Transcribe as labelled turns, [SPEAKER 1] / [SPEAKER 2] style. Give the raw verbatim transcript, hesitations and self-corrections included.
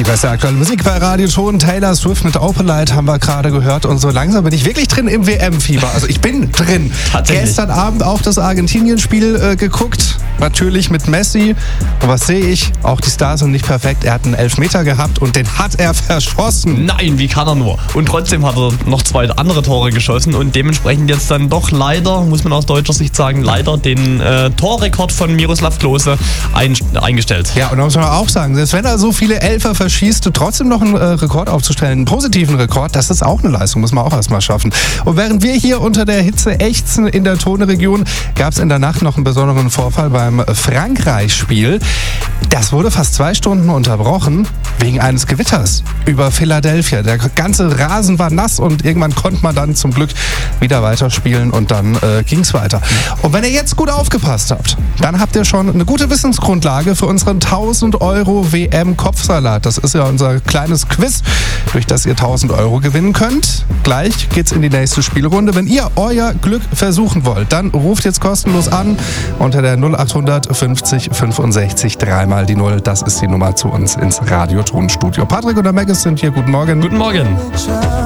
[SPEAKER 1] Die beste aktuelle Musik bei Radio Ton. Taylor Swift mit Open Light haben wir gerade gehört. Und so langsam bin ich wirklich drin im W M-Fieber. Also ich bin drin. Gestern Abend auch das Argentinien-Spiel äh, geguckt. Natürlich mit Messi. Und was sehe ich? Auch die Stars sind nicht perfekt. Er hat einen Elfmeter gehabt und den hat er verschossen.
[SPEAKER 2] Nein, wie kann er nur? Und trotzdem hat er noch zwei andere Tore geschossen und dementsprechend jetzt dann doch leider, muss man aus deutscher Sicht sagen, leider den äh, Torrekord von Miroslav Klose ein, eingestellt.
[SPEAKER 1] Ja, und da muss man auch sagen, selbst wenn er so viele Elfer verschießt, trotzdem noch einen äh, Rekord aufzustellen, einen positiven Rekord, das ist auch eine Leistung, muss man auch erstmal schaffen. Und während wir hier unter der Hitze ächzen in der Tone-Region, gab es in der Nacht noch einen besonderen Vorfall beim Frankreich-Spiel. Das wurde fast zwei Stunden unterbrochen wegen eines Gewitters über Philadelphia. Der ganze Rasen war nass und irgendwann konnte man dann zum Glück wieder weiterspielen und dann äh, ging es weiter. Und wenn ihr jetzt gut aufgepasst habt, dann habt ihr schon eine gute Wissensgrundlage für unseren tausend Euro W M-Kopfsalat. Das ist ja unser kleines Quiz, durch das ihr tausend Euro gewinnen könnt. Gleich geht's in die nächste Spielrunde. Wenn ihr euer Glück versuchen wollt, dann ruft jetzt kostenlos an unter der null achthundert fünfzig fünfundsechzig dreimal die Null. Das ist die Nummer zu uns ins Radio-Tonstudio. Patrick und der Maggis sind hier. Guten Morgen.
[SPEAKER 2] Guten Morgen.